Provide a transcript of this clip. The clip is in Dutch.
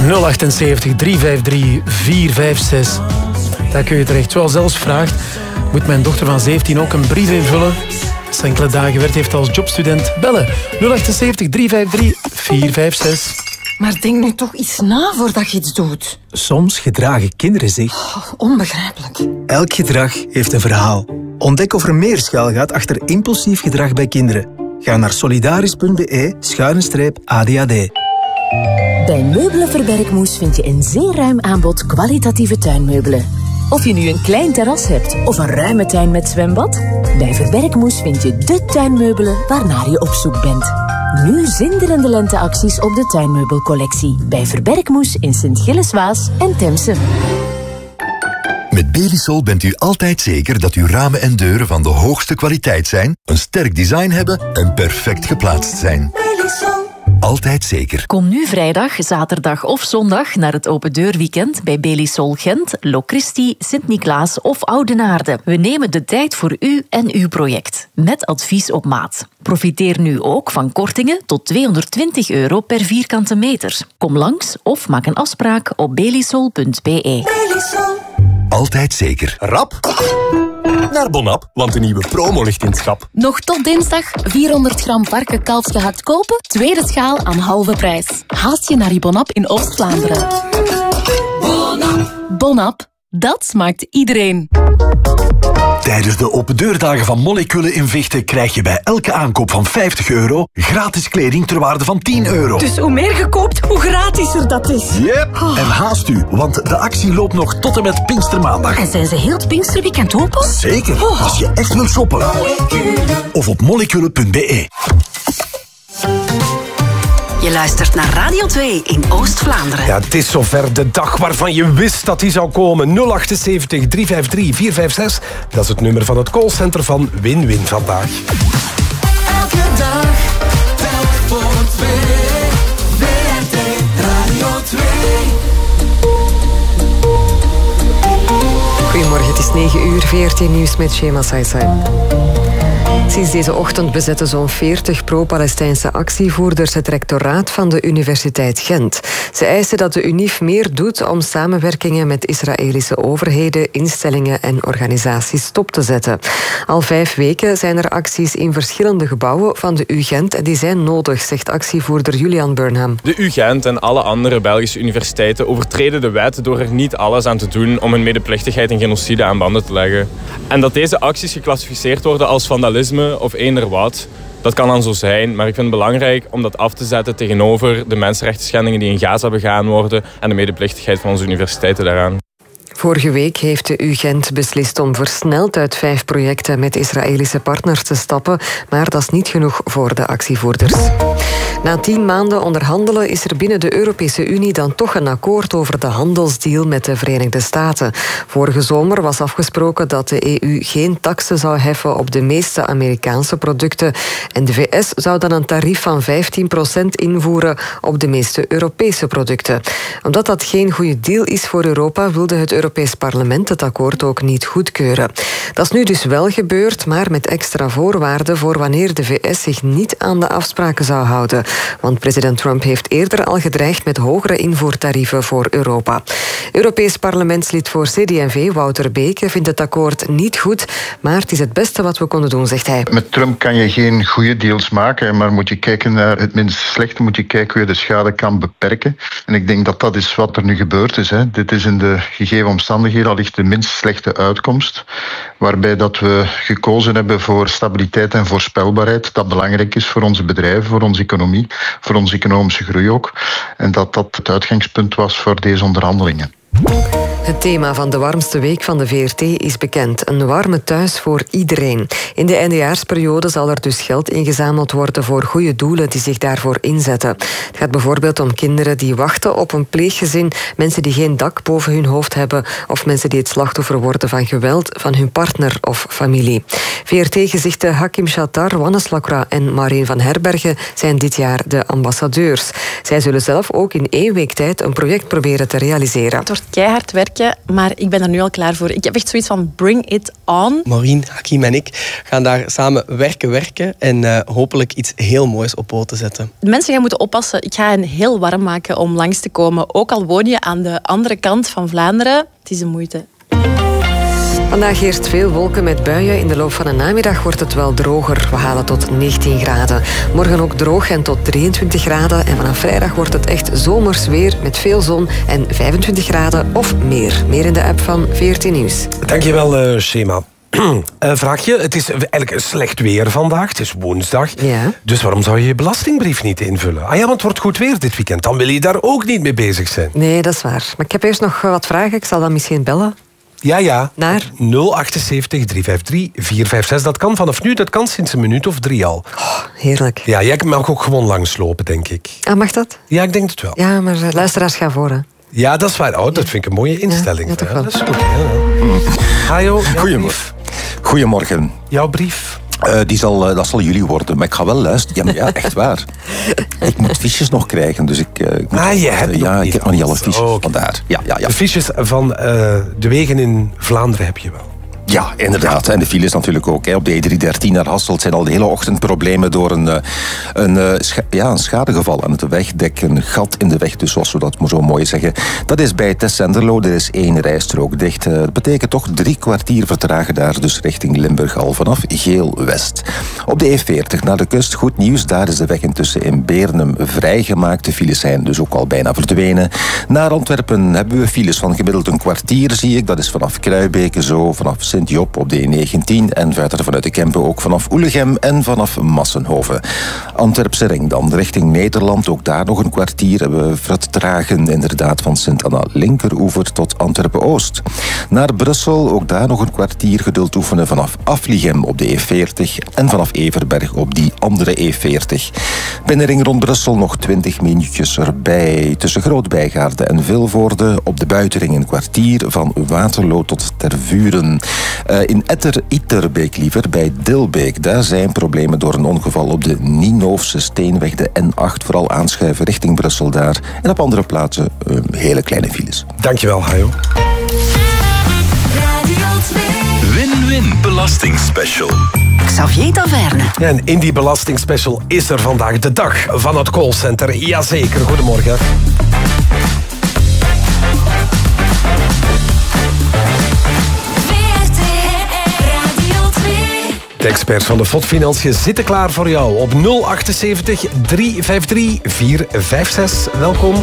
078 353 456. Daar kun je terecht. Zoals zelfs vraagt, moet mijn dochter van 17 ook een brief invullen? Als ze enkele dagen werkt heeft als jobstudent, bellen. 078 353 456. Maar denk nu toch iets na voordat je iets doet. Soms gedragen kinderen zich. Onbegrijpelijk. Elk gedrag heeft een verhaal. Ontdek of er meer schuil gaat achter impulsief gedrag bij kinderen. Ga naar solidaris.be/ADHD. Bij Meubelen Verbergmoes vind je een zeer ruim aanbod kwalitatieve tuinmeubelen. Of je nu een klein terras hebt of een ruime tuin met zwembad, bij Verbergmoes vind je de tuinmeubelen waarnaar je op zoek bent. Nu zinderende lenteacties op de tuinmeubelcollectie bij Verbergmoes in Sint-Gilles-Waas en Temse. Met Belisol bent u altijd zeker dat uw ramen en deuren van de hoogste kwaliteit zijn, een sterk design hebben en perfect geplaatst zijn. Belisol. Altijd zeker. Kom nu vrijdag, zaterdag of zondag naar het open deurweekend bij Belisol Gent, Locristi, Sint-Niklaas of Oudenaarde. We nemen de tijd voor u en uw project, met advies op maat. Profiteer nu ook van kortingen tot €220 per vierkante meter. Kom langs of maak een afspraak op belisol.be. Belisol. Altijd zeker. Rap naar Bonap, want de nieuwe promo ligt in het schap. Nog tot dinsdag 400 gram varken kalfsgehakt kopen, tweede schaal aan halve prijs. Haast je naar je Bonap in Oost-Vlaanderen. Bonap, dat smaakt iedereen. Tijdens de opendeurdagen van Molecule in Vechten krijg je bij elke aankoop van €50 gratis kleding ter waarde van €10. Dus hoe meer je koopt, hoe gratisser dat is. Yep. En haast u, want de actie loopt nog tot en met Pinkstermaandag. En zijn ze heel het Pinksterweekend open? Zeker, als je echt wilt shoppen. Of op molecule.be. Je luistert naar Radio 2 in Oost-Vlaanderen. Ja, het is zover, de dag waarvan je wist dat die zou komen. 078 353 456. Dat is het nummer van het callcenter van Win-Win vandaag. Elke dag, telk voor twee. WNT Radio 2. Goedemorgen, het is 9 uur, VRT Nieuws met Shema Saisai. Sinds deze ochtend bezetten zo'n 40 pro-Palestijnse actievoerders het rectoraat van de Universiteit Gent. Ze eisen dat de UNIF meer doet om samenwerkingen met Israëlische overheden, instellingen en organisaties stop te zetten. Al 5 weken zijn er acties in verschillende gebouwen van de UGent en die zijn nodig, zegt actievoerder Julian Burnham. De UGent en alle andere Belgische universiteiten overtreden de wet door er niet alles aan te doen om hun medeplichtigheid en genocide aan banden te leggen. En dat deze acties geclassificeerd worden als vandalisme of eender wat, dat kan dan zo zijn, maar ik vind het belangrijk om dat af te zetten tegenover de mensenrechtenschendingen die in Gaza begaan worden en de medeplichtigheid van onze universiteiten daaraan. Vorige week heeft de UGent beslist om versneld uit 5 projecten met Israëlische partners te stappen, maar dat is niet genoeg voor de actievoerders. Na 10 maanden onderhandelen is er binnen de Europese Unie dan toch een akkoord over de handelsdeal met de Verenigde Staten. Vorige zomer was afgesproken dat de EU geen taksen zou heffen op de meeste Amerikaanse producten en de VS zou dan een tarief van 15% invoeren op de meeste Europese producten. Omdat dat geen goede deal is voor Europa, wilde het Europees Parlement het akkoord ook niet goedkeuren. Dat is nu dus wel gebeurd, maar met extra voorwaarden voor wanneer de VS zich niet aan de afspraken zou houden. Want president Trump heeft eerder al gedreigd met hogere invoertarieven voor Europa. Europees parlementslid voor CD&V, Wouter Beke, vindt het akkoord niet goed, maar het is het beste wat we konden doen, zegt hij. Met Trump kan je geen goede deals maken, maar moet je kijken naar het minst slechte, moet je kijken hoe je de schade kan beperken. En ik denk dat dat is wat er nu gebeurd is. Dit is in de gegeven omstandigheden allicht de minst slechte uitkomst, waarbij dat we gekozen hebben voor stabiliteit en voorspelbaarheid, dat belangrijk is voor onze bedrijven, voor onze economie, voor onze economische groei ook. En dat dat het uitgangspunt was voor deze onderhandelingen. Het thema van de warmste week van de VRT is bekend. Een warme thuis voor iedereen. In de eindejaarsperiode zal er dus geld ingezameld worden voor goede doelen die zich daarvoor inzetten. Het gaat bijvoorbeeld om kinderen die wachten op een pleeggezin, mensen die geen dak boven hun hoofd hebben of mensen die het slachtoffer worden van geweld van hun partner of familie. VRT-gezichten Hakim Shatar, Wannes Lacroix en Maureen van Herbergen zijn dit jaar de ambassadeurs. Zij zullen zelf ook in 1 week tijd een project proberen te realiseren. Het wordt keihard werken werken, maar ik ben er nu al klaar voor. Ik heb echt zoiets van bring it on. Maureen, Hakim en ik gaan daar samen werken en hopelijk iets heel moois op poten zetten. De mensen gaan moeten oppassen. Ik ga hen heel warm maken om langs te komen. Ook al woon je aan de andere kant van Vlaanderen, het is de moeite. Vandaag heerst veel wolken met buien. In de loop van de namiddag wordt het wel droger. We halen tot 19 graden. Morgen ook droog en tot 23 graden. En vanaf vrijdag wordt het echt zomers weer met veel zon en 25 graden of meer. Meer in de app van 14 Nieuws. Dankjewel, Shema. Vraagje, het is eigenlijk slecht weer vandaag. Het is woensdag. Ja. Dus waarom zou je je belastingbrief niet invullen? Ah ja, want het wordt goed weer dit weekend. Dan wil je daar ook niet mee bezig zijn. Nee, dat is waar. Maar ik heb eerst nog wat vragen. Ik zal dan misschien bellen. Ja. Naar? 078 353 456. Dat kan vanaf nu, dat kan sinds een minuut of 3 al. Oh, heerlijk. Ja, jij mag ook gewoon langslopen, denk ik. Ah, mag dat? Ja, ik denk het wel. Ja, maar luisteraars gaan voor, hè. Ja, dat is waar. Oh, dat vind ik een mooie instelling. Ja, toch wel. Dat is goed. Hajo, Goedemorgen. Jouw brief? Dat zal jullie worden, maar ik ga wel luisteren. Ja, echt waar. Ik moet fiches nog krijgen, dus ik moet... je hebt ja, nog ik heb nog niet alle fiches, vandaar. Ja. De fiches van de wegen in Vlaanderen heb je wel. Ja, inderdaad. En de files natuurlijk ook. Op de E313 naar Hasselt zijn al de hele ochtend problemen door een schadegeval aan het wegdek. Een gat in de weg, dus zoals we dat zo mooi zeggen. Dat is bij Tessenderlo. Er is 1 rijstrook dicht. Dat betekent toch 3 kwartier vertragen daar, dus richting Limburg al vanaf Geel-West. Op de E40 naar de kust, goed nieuws. Daar is de weg intussen in Beernem vrijgemaakt. De files zijn dus ook al bijna verdwenen. Naar Antwerpen hebben we files van gemiddeld een kwartier, zie ik. Dat is vanaf Kruibeke zo, vanaf Sint-Job op de E19 en verder vanuit de Kempen ook vanaf Oelegem en vanaf Massenhoven. Antwerpse ring dan richting Nederland, ook daar nog een kwartier hebben we vertragen inderdaad van Sint-Anna linkeroever tot Antwerpen-Oost. Naar Brussel, ook daar nog een kwartier geduld oefenen vanaf Afligem op de E40 en vanaf Everberg op die andere E40. Binnenring rond Brussel nog 20 minuutjes erbij tussen Groot-Bijgaarde en Vilvoorde. Op de buitenring een kwartier van Waterloo tot Tervuren. In Etterbeek liever, bij Dilbeek. Daar zijn problemen door een ongeval op de Nienhoofse Steenweg, de N8. Vooral aanschuiven richting Brussel daar. En op andere plaatsen hele kleine files. Dankjewel, Hajo. Win-win belastingspecial. Xavier Taverne. Ja, en in die belastingspecial is er vandaag de dag van het callcenter. Jazeker, goedemorgen. De experts van de FOD Financiën zitten klaar voor jou op 078 353 456. Welkom.